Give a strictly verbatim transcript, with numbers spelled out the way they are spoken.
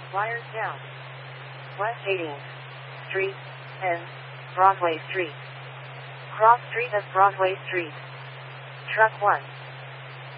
Wires down. West eighteenth Street, N, Broadway Street. Cross Street of Broadway Street. Truck one.